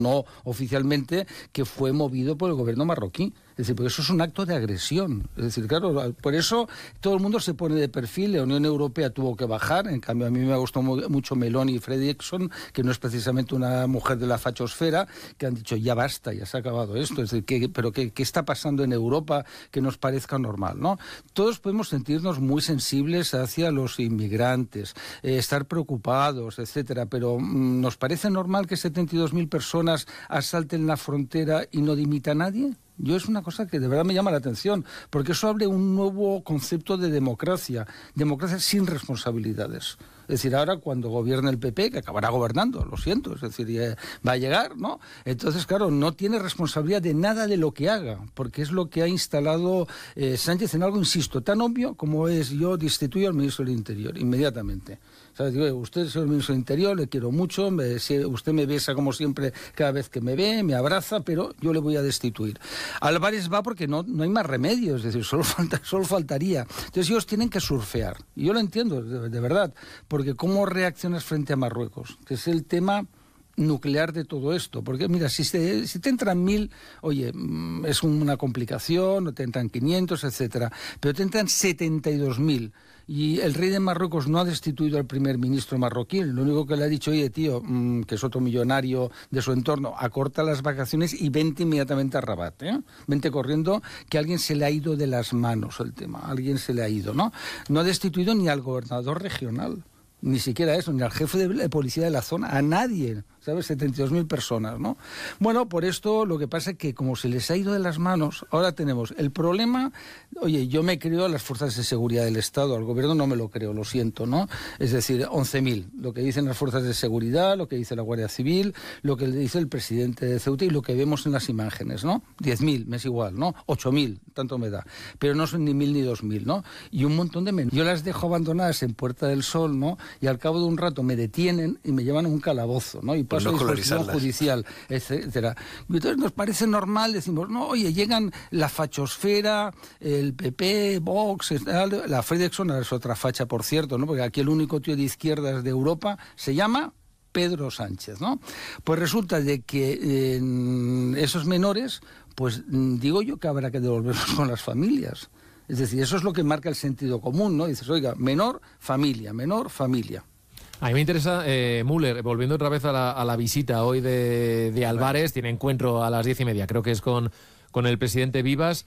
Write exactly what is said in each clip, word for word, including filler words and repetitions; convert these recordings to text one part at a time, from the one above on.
no oficialmente, que fue movido por el gobierno marroquí. Es decir, porque eso es un acto de agresión. Es decir, claro, por eso todo el mundo se pone de perfil. La Unión Europea tuvo que bajar. En cambio, a mí me gustó mucho Meloni y Fredriksson, que no es precisamente una mujer de la fachosfera, que han dicho, ya basta, ya se ha acabado esto. Es decir, ¿qué, pero qué, qué está pasando en Europa que nos parezca normal, ¿no? Todos podemos sentirnos muy sensibles hacia los inmigrantes, eh, estar preocupados, etcétera, pero mm, ¿nos parece normal que setenta y dos mil personas asalten la frontera y no dimita a nadie? Yo es una cosa que de verdad me llama la atención, porque eso abre un nuevo concepto de democracia, democracia sin responsabilidades. Es decir, ahora cuando gobierne el P P, que acabará gobernando, lo siento, es decir, eh, va a llegar, ¿no? Entonces, claro, no tiene responsabilidad de nada de lo que haga, porque es lo que ha instalado eh, Sánchez en algo, insisto, tan obvio como es: yo destituyo al ministro del Interior, inmediatamente. ¿Sabes? Digo, usted es el ministro del Interior, le quiero mucho, me, usted me besa como siempre cada vez que me ve, me abraza, pero yo le voy a destituir. Álvarez va porque no, no hay más remedio, es decir, solo, falta, solo faltaría. Entonces ellos tienen que surfear, y yo lo entiendo, de, de verdad, porque ¿cómo reaccionas frente a Marruecos? Que es el tema nuclear de todo esto, porque mira, si, se, si te entran mil, oye, es una complicación, o te entran quinientos, etcétera, pero te entran setenta y dos mil, y el rey de Marruecos no ha destituido al primer ministro marroquí, lo único que le ha dicho, oye tío, mmm, que es otro millonario de su entorno, acorta las vacaciones y vente inmediatamente a Rabat, ¿eh? Vente corriendo, que a alguien se le ha ido de las manos el tema, a alguien se le ha ido, ¿no? No ha destituido ni al gobernador regional, ni siquiera eso, ni al jefe de policía de la zona, a nadie, ¿sabes? setenta y dos mil personas, ¿no? Bueno, por esto lo que pasa es que como se les ha ido de las manos, ahora tenemos el problema. Oye, yo me creo a las fuerzas de seguridad del Estado, al gobierno no me lo creo, lo siento, ¿no? Es decir, once mil, lo que dicen las fuerzas de seguridad, lo que dice la Guardia Civil, lo que dice el presidente de Ceuta y lo que vemos en las imágenes, ¿no? diez mil, me es igual, ¿no? ocho mil, tanto me da, pero no son ni mil ni dos mil, ¿no? Y un montón de menos. Yo las dejo abandonadas en Puerta del Sol, ¿no? Y al cabo de un rato me detienen y me llevan a un calabozo, ¿no? Y paso a disposición judicial, etcétera. Y entonces nos parece normal, decimos, no, oye, llegan la fachosfera, el P P, Vox, la Fredriksson es otra facha, por cierto, ¿no? Porque aquí el único tío de izquierdas de Europa se llama Pedro Sánchez, ¿no? Pues resulta de que eh, esos menores, pues digo yo que habrá que devolverlos con las familias. Es decir, eso es lo que marca el sentido común, ¿no? Dices, oiga, menor, familia, menor, familia. A mí me interesa, eh, Müller, volviendo otra vez a la, a la visita hoy de, de Álvarez, tiene encuentro a las diez y media, creo que es con, con el presidente Vivas.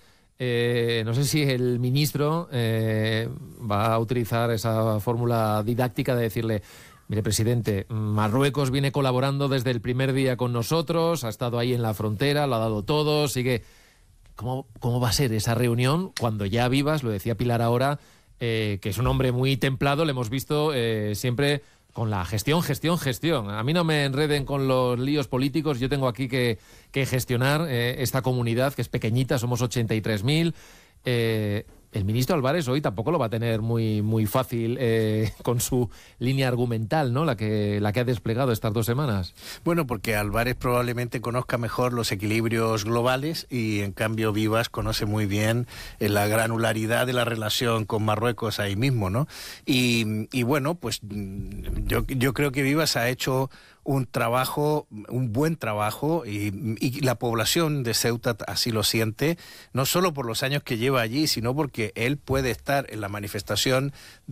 Eh, no sé si el ministro eh, va a utilizar esa fórmula didáctica de decirle: mire, presidente, Marruecos viene colaborando desde el primer día con nosotros, ha estado ahí en la frontera, lo ha dado todo, sigue... ¿Cómo, cómo va a ser esa reunión cuando ya Vivas, lo decía Pilar ahora, eh, que es un hombre muy templado, le hemos visto eh, siempre con la gestión, gestión, gestión? A mí no me enreden con los líos políticos, yo tengo aquí que, que gestionar eh, esta comunidad que es pequeñita, somos ochenta y tres mil. Eh, el ministro Álvarez hoy tampoco lo va a tener muy, muy fácil eh, con su línea argumental, ¿no? La que, la que ha desplegado estas dos semanas. Bueno, porque Álvarez probablemente conozca mejor los equilibrios globales y en cambio Vivas conoce muy bien eh, la granularidad de la relación con Marruecos ahí mismo, ¿no? Y, y bueno, pues yo, yo creo que Vivas ha hecho un trabajo, un buen trabajo, y, y la población de Ceuta así lo siente, no solo por los años que lleva allí, sino porque él puede estar en la manifestación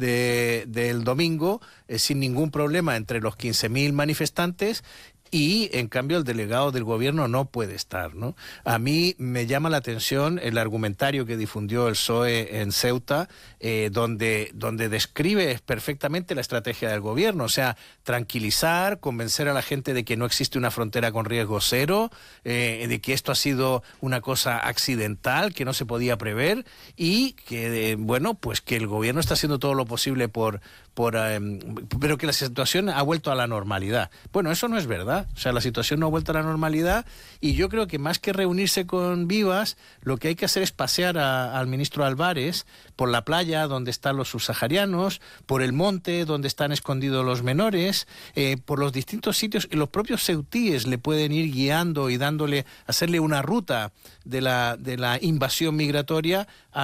de, del domingo eh, sin ningún problema entre los quince mil manifestantes, y en cambio el delegado del gobierno no puede estar, ¿no? A mí me llama la atención el argumentario que difundió el P S O E en Ceuta, eh, donde, donde describe perfectamente la estrategia del gobierno, o sea, tranquilizar, convencer a la gente de que no existe una frontera con riesgo cero, eh, de que esto ha sido una cosa accidental, que no se podía prever, y que, eh, bueno, pues que el gobierno está haciendo todo lo posible por... por eh, pero que la situación ha vuelto a la normalidad. Bueno, eso no es verdad. O sea, la situación no ha vuelto a la normalidad, y yo creo que más que reunirse con Vivas, lo que hay que hacer es pasear a, al ministro Álvarez por la playa donde están los subsaharianos, por el monte donde están escondidos los menores, eh, por los distintos sitios, y los propios ceutíes le pueden ir guiando y dándole, hacerle una ruta de la, de la invasión migratoria a